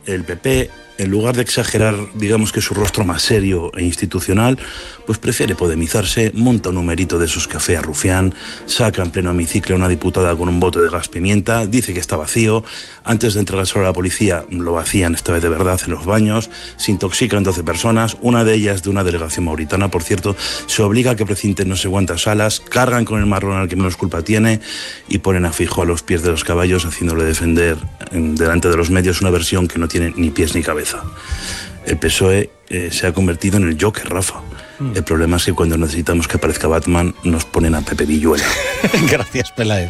el PP, en lugar de exagerar, digamos que su rostro más serio e institucional, pues prefiere podemizarse, monta un numerito de esos café a rufián, saca en pleno hemiciclo a una diputada con un bote de gas pimienta, dice que está vacío, antes de entregárselo a la policía lo vacían esta vez de verdad en los baños, se intoxican 12 personas, una de ellas de una delegación mauritana, por cierto, se obliga a que precinten no sé cuántas salas, cargan con el marrón al que menos culpa tiene y ponen a Feijóo a los pies de los caballos, haciéndole defender delante de los medios una versión que no tiene ni pies ni cabeza. El PSOE se ha convertido en el Joker, Rafa. El problema es que cuando necesitamos que aparezca Batman nos ponen a Pepe Villuela. Gracias, Pelayo.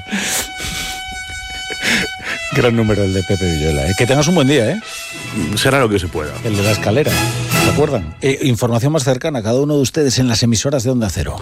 Gran número el de Pepe Villuela. Que tengas un buen día, ¿eh? Será lo que se pueda. El de la escalera, ¿se acuerdan? Información más cercana a cada uno de ustedes en las emisoras de Onda Cero.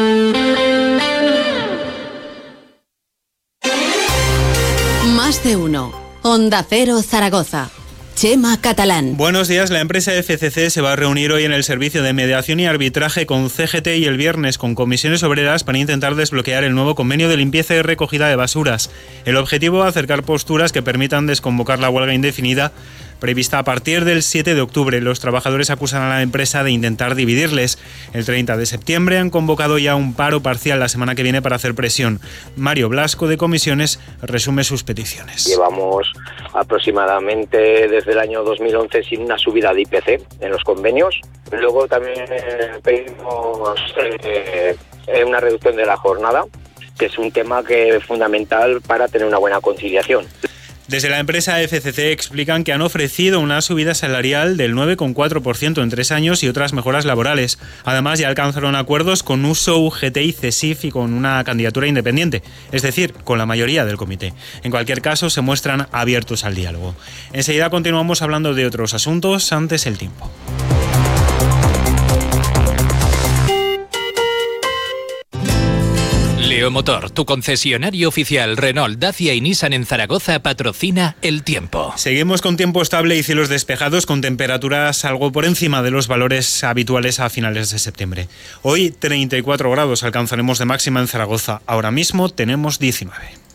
Más de uno. Onda Cero Zaragoza. Chema Catalán. Buenos días. La empresa FCC se va a reunir hoy en el Servicio de Mediación y Arbitraje con CGT y el viernes con comisiones obreras para intentar desbloquear el nuevo convenio de limpieza y recogida de basuras. El objetivo es acercar posturas que permitan desconvocar la huelga indefinida prevista a partir del 7 de octubre. Los trabajadores acusan a la empresa de intentar dividirles. El 30 de septiembre han convocado ya un paro parcial la semana que viene para hacer presión. Mario Blasco, de Comisiones, resume sus peticiones. Llevamos aproximadamente desde el año 2011 sin una subida de IPC en los convenios. Luego también pedimos una reducción de la jornada, que es un tema que es fundamental para tener una buena conciliación. Desde la empresa FCC explican que han ofrecido una subida salarial del 9,4% en 3 años y otras mejoras laborales. Además, ya alcanzaron acuerdos con USO, UGT y CESIF y con una candidatura independiente, es decir, con la mayoría del comité. En cualquier caso, se muestran abiertos al diálogo. Enseguida continuamos hablando de otros asuntos, antes el tiempo. Leomotor, tu concesionario oficial Renault, Dacia y Nissan en Zaragoza, patrocina el tiempo. Seguimos con tiempo estable y cielos despejados con temperaturas algo por encima de los valores habituales a finales de septiembre. Hoy 34 grados alcanzaremos de máxima en Zaragoza. Ahora mismo tenemos 19.